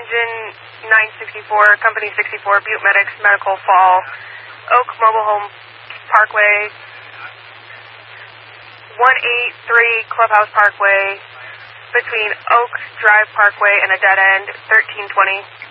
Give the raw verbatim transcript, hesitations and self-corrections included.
engine nine sixty-four, company sixty-four, Butte Medics, Medical Fall, Oak Mobile Home Parkway, one eighty-three Clubhouse Parkway, between Oak Drive Parkway and a dead end, thirteen twenty.